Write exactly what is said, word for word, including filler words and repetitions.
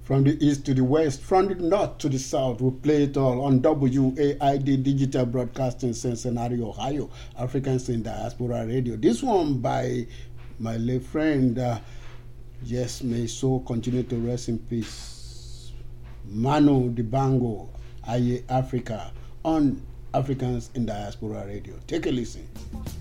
From the east to the west, from the north to the south, we play it all on W A I D Digital Broadcasting, Cincinnati, Ohio, Africans in Diaspora Radio. This one by my late friend, uh, yes, may so continue to rest in peace, Manu Dibango, Aye Africa, on Africans in Diaspora Radio. Take a listen.